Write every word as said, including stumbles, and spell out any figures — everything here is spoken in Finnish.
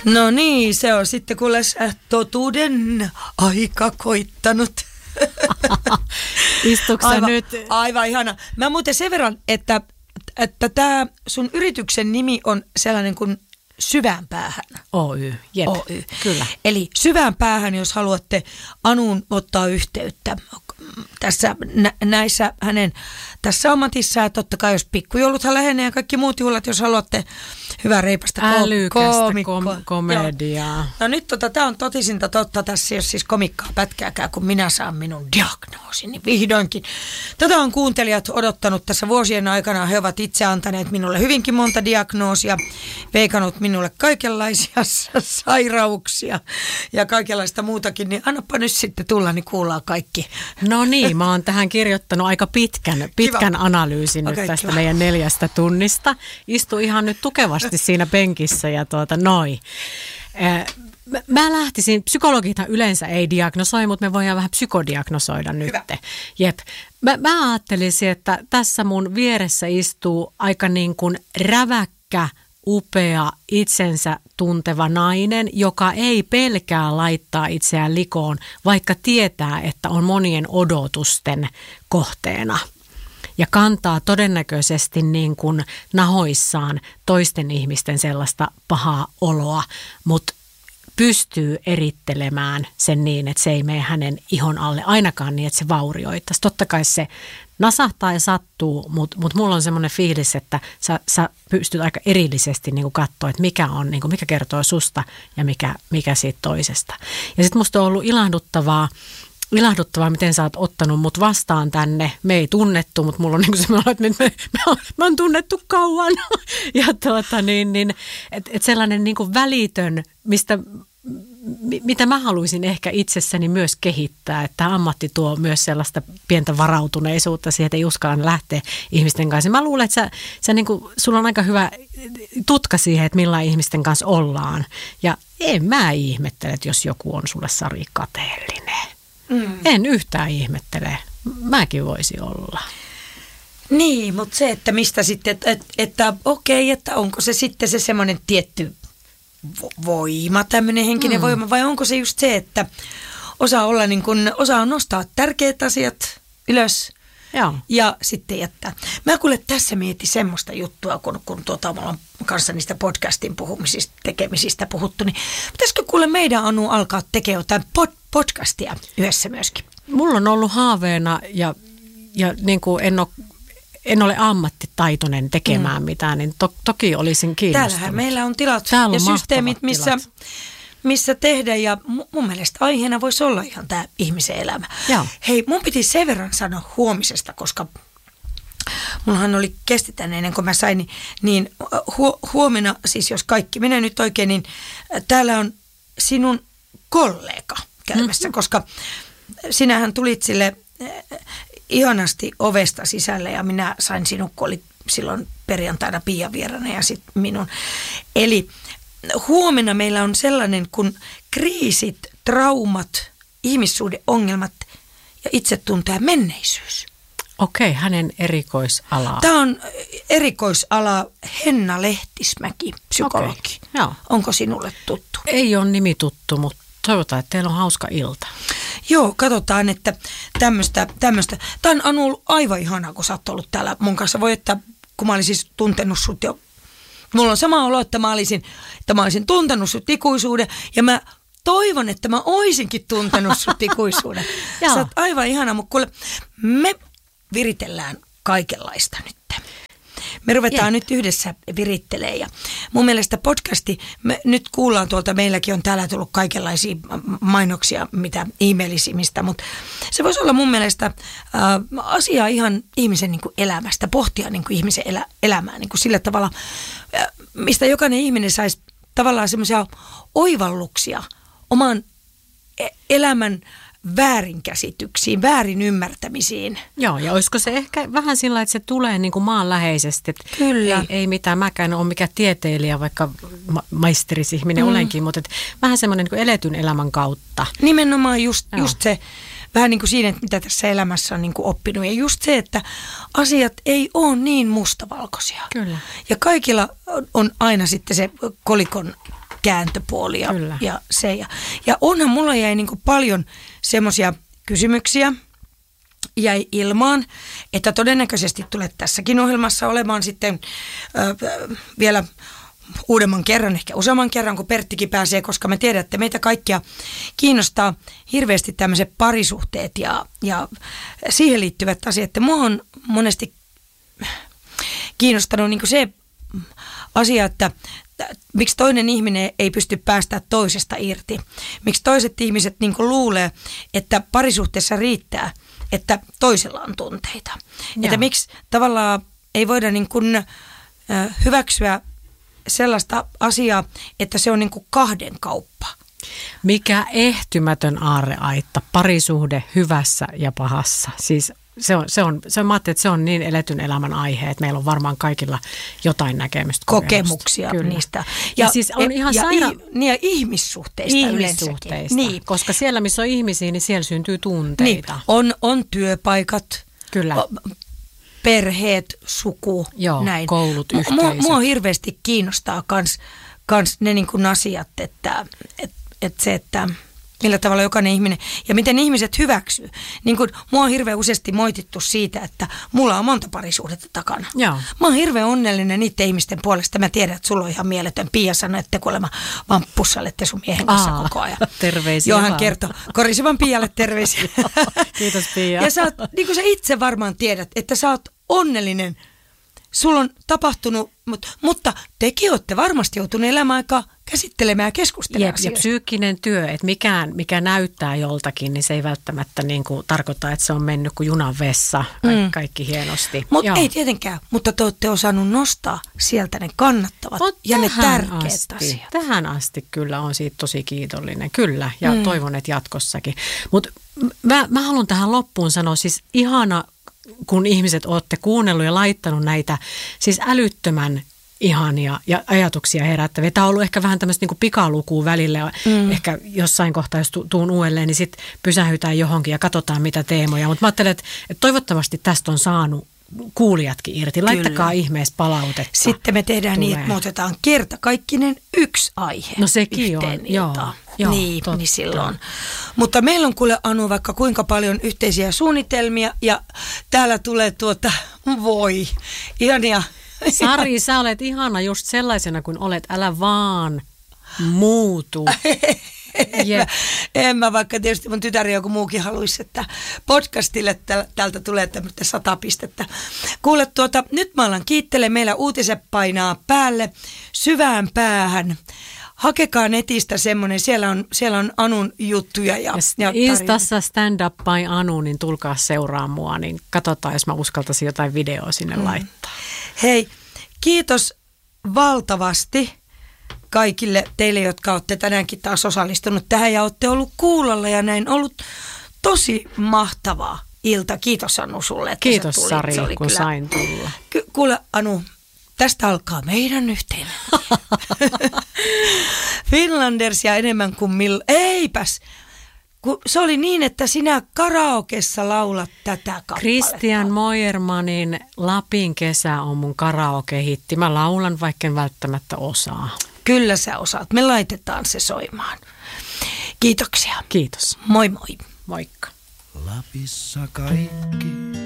No niin, se on sitten kuule totuuden aika koittanut. Istuksä aivan, nyt? Aivan ihana. Mä muuten sen verran, että että tämä sun yrityksen nimi on sellainen kuin Syvään päähän. Oy, jep, Oy. kyllä. Eli Syvään päähän, jos haluatte Anuun ottaa yhteyttä tässä nä- näissä hänen tässä ammatissa. Ja totta kai jos pikkujouluthan lähenee ja kaikki muut juhlat, jos haluatte hyvää reipasta älykästä kom- komediaa. Joo. No nyt tota, tämä on totisinta totta, tässä ei ole siis komikkaa pätkääkään, kun minä saan minun diagnoosin, niin vihdoinkin. Tätä on kuuntelijat odottanut tässä vuosien aikana. He ovat itse antaneet minulle hyvinkin monta diagnoosia, veikannut minulle kaikenlaisia sairauksia ja kaikenlaista muutakin, niin annapa nyt sitten tulla, niin kuullaan kaikki. No niin, mä oon tähän kirjoittanut aika pitkän, pitkän analyysin okay, nyt tästä kiva. meidän neljästä tunnista. Istu ihan nyt tukevasti siinä penkissä ja tuota noi. Mä lähtisin, psykologithan yleensä ei diagnosoi, mutta me voidaan vähän psykodiagnosoida nyt. Hyvä. Jep. Mä, mä ajattelisin, että tässä mun vieressä istuu aika niin kuin räväkkä, upea, itsensä tunteva nainen, joka ei pelkää laittaa itseään likoon, vaikka tietää, että on monien odotusten kohteena. Ja kantaa todennäköisesti niin kuin nahoissaan toisten ihmisten sellaista pahaa oloa, mutta pystyy erittelemään sen niin, että se ei mene hänen ihon alle ainakaan niin, että se vaurioittaisi. Totta kai se nasahtaa ja sattuu, mutta mut mulla on semmoinen fiilis, että sä, sä pystyt aika erillisesti niin kuin katsoa, että mikä, on, niin kuin mikä kertoo susta ja mikä, mikä siitä toisesta. Ja sitten musta on ollut ilahduttavaa, Ilahduttavaa, miten sä oot ottanut mut vastaan tänne. Me ei tunnettu, mutta mulla on niin semmoinen, että me, me, me, on, me on tunnettu kauan. Ja tuota niin, niin että et sellainen niin kuin välitön, mistä, mitä mä haluaisin ehkä itsessäni myös kehittää. Että tämä ammatti tuo myös sellaista pientä varautuneisuutta siihen, että ei uskalla lähteä ihmisten kanssa. Mä luulen, että sä, sä niin kuin, sulla on aika hyvä tutka siihen, että millainen ihmisten kanssa ollaan. Ja en mä ihmettele, että jos joku on sulle Sari kateellinen. Mm. En yhtään ihmettele. Mäkin voisi olla. Niin, mutta se, että mistä sitten, että, että, että okei, että onko se sitten se semmoinen tietty voima, tämmöinen henkinen mm. voima, vai onko se just se, että osaa olla niin kuin, osaa nostaa tärkeät asiat ylös. Joo. Ja sitten jättää. Mä kuule tässä mietin semmoista juttua, kun, kun tuota, mulla on kanssa niistä podcastin puhumisista, tekemisistä puhuttu, niin pitäisikö kuule meidän Anu alkaa tekemään jotain pod, podcastia yhdessä myöskin? Mulla on ollut haaveena ja, ja niin kuin en ole, en ole ammattitaitoinen tekemään mm. mitään, niin to, toki olisin kiinnostunut. Täällähän meillä on tilat Täällä ja on systeemit, missä... tilat. missä tehdä ja mun mielestä aiheena voisi olla ihan tämä ihmisen elämä. Joo. Hei, mun piti sen verran sanoa huomisesta, koska mullahan oli kesti tänne ennen kuin mä sain, niin, niin hu, huomenna, siis jos kaikki menee nyt oikein, niin täällä on sinun kollega käymässä, mm-hmm. koska sinähän tulit sille ihanasti ovesta sisälle ja minä sain sinut, kun oli silloin perjantaina Pia vierana ja sitten minun. Eli huomenna meillä on sellainen kuin kriisit, traumat, ihmissuhdeongelmat ja itsetunto ja menneisyys. Okei, hänen erikoisalaa. Tämä on erikoisala Henna Lehtismäki, psykologi. Okei, joo. Onko sinulle tuttu? Ei ole nimi tuttu, mutta toivotaan, että teillä on hauska ilta. Joo, katsotaan, että tämmöistä, tämmöistä. Tämä on Anu ollut aivan ihanaa, kun sä oot ollut täällä mun kanssa. Voi, että kun mä olin siis tuntenut sut jo. Mulla on sama olo, että mä olisin, että mä olisin tuntenut sut ikuisuuden ja mä toivon, että mä oisinkin tuntenut sut ikuisuuden. Sä oot aivan ihana, mutta kuule, me viritellään kaikenlaista nyt. Me ruvetaan yeah. nyt yhdessä virittelemään ja mun mielestä podcasti, me nyt kuullaan tuolta, meilläkin on täällä tullut kaikenlaisia mainoksia, mitä e-mailisimistä, mutta se voisi olla mun mielestä äh, asia ihan ihmisen niin kuin elämästä, pohtia niin kuin ihmisen elä, elämää niin kuin sillä tavalla, äh, mistä jokainen ihminen saisi tavallaan semmoisia oivalluksia oman elämän väärinkäsityksiin, väärin ymmärtämisiin. Joo, ja olisiko se ehkä vähän sillä, että se tulee niin kuin maanläheisesti. Että Kyllä. Ei, ei mitään, mäkään ole mikään tieteilijä, vaikka ma- maisterisihminen mm. olenkin, mutta vähän semmoinen niin kuin eletyn elämän kautta. Nimenomaan just, just se, vähän niin kuin siinä, että mitä tässä elämässä on niin kuin oppinut. Ja just se, että asiat ei ole niin mustavalkoisia. Kyllä. Ja kaikilla on aina sitten se kolikon kääntöpuolia ja, ja se. Ja, ja onhan mulla jäi niin kuin paljon semmoisia kysymyksiä jäi ilmaan, että todennäköisesti tulet tässäkin ohjelmassa olemaan sitten ö, vielä uudemman kerran, ehkä useamman kerran, kun Perttikin pääsee, koska me tiedän, että meitä kaikkia kiinnostaa hirveästi tämmöiset parisuhteet ja, ja siihen liittyvät asiat. Että mua on monesti kiinnostanut niin kuin se asia, että miksi toinen ihminen ei pysty päästä toisesta irti. Miksi toiset ihmiset niin kuin luulee, että parisuhteessa riittää, että toisella on tunteita. Joo. Että miksi tavallaan ei voida niin kuin, äh, hyväksyä sellaista asiaa, että se on niin kuin kahden kauppa. Mikä ehtymätön aarreaitta, parisuhde hyvässä ja pahassa. Siis se on, se on, se on, mä ajattelin, että se on niin eletyn elämän aihe, että meillä on varmaan kaikilla jotain näkemystä. Kokemuksia Kyllä. niistä. Ja, ja siis on ihan ja, saira... niin ja ihmissuhteista, ihmissuhteista niin. Koska siellä, missä on ihmisiä, niin siellä syntyy tunteita. Niin. On, on työpaikat. Kyllä. O, perheet, suku, joo, näin. Koulut, yhteisöt. Mua, mua hirveästi kiinnostaa kans, kans ne niin kuin asiat, että et, et se, että millä tavalla jokainen ihminen ja miten ihmiset hyväksyy. Niin kuin mua on hirveän useasti moitittu siitä, että mulla on monta parisuhdetta takana. Joo. Mä oon hirveän onnellinen niiden ihmisten puolesta. Mä tiedän, että sulla on ihan mieletön. Pia sanoi, että kuulemma vaan pussailette sun miehen kanssa Aa, koko ajan. Terveisiä Joo, hän vaan. kertoi. Korisivan Pialle terveisiä. Kiitos Pia. Ja sä oot, niin kuin sä itse varmaan tiedät, että sä oot onnellinen. Sulla on tapahtunut, mutta, mutta tekin olette varmasti joutuneet elämäaikaa käsittelemään ja keskustelemaan Jep, ja psyykkinen työ, että mikään, mikä näyttää joltakin, niin se ei välttämättä niin kuin tarkoita, että se on mennyt kuin junan vessa, kaikki, mm. kaikki hienosti. Mutta ei tietenkään, mutta te olette osannut nostaa sieltä ne kannattavat Mut ja ne tärkeät asti, asiat. Tähän asti kyllä on siitä tosi kiitollinen, kyllä, ja mm. toivon, että jatkossakin. Mutta mä, mä haluan tähän loppuun sanoa, siis ihana, kun ihmiset olette kuunnellut ja laittanut näitä siis älyttömän ihania ja ajatuksia herättäviä. Tämä on ollut ehkä vähän tämmöistä niin pikalukua välillä. Mm. Ehkä jossain kohtaa, jos tu- tuun uudelleen, niin sitten pysähytään johonkin ja katsotaan mitä teemoja. Mutta mä ajattelen, että, että toivottavasti tästä on saanut kuulijatkin irti. Laittakaa Kyllä. ihmeessä palautetta. Sitten me tehdään Tulee. niin, että me otetaan kertakaikkinen yksi aihe. No sekin on, joo. Joo, niin, niin silloin. Mutta meillä on kuule Anu vaikka kuinka paljon yhteisiä suunnitelmia ja täällä tulee tuota, voi, ihania. Sari, sä olet ihana just sellaisena kuin olet, älä vaan muutu. en, yeah. mä, en mä, vaikka tietysti mun tytär joku muukin haluaisi, että podcastille täältä tulee tämmöistä sata pistettä. Kuule tuota, nyt mä alan kiittele, meillä uutiset painaa päälle, syvään päähän. Hakekaa netistä semmoinen, siellä on, siellä on Anun juttuja. Ja, ja Instassa Stand Up by Anu, niin tulkaa seuraa mua, niin katsotaan, jos mä uskaltaisin jotain videoa sinne mm. laittaa. Hei, kiitos valtavasti kaikille teille, jotka olette tänäänkin taas osallistunut tähän ja olette ollut kuulolla ja näin ollut tosi mahtavaa ilta. Kiitos Anu sulle, että Kiitos sä tulit. Sari, kun kyllä... sain tulla. Ky- kuule Anu, tästä alkaa meidän yhteinen. Finlanders ja enemmän kuin mill... Eipäs! Kun se oli niin, että sinä karaokessa laulat tätä kappaletta. Christian Moiermanin Lapin kesä on mun karaoke-hitti. Mä laulan, vaikka en välttämättä osaa. Kyllä sä osaat. Me laitetaan se soimaan. Kiitoksia. Kiitos. Moi moi. Moikka. Lapissa kaikki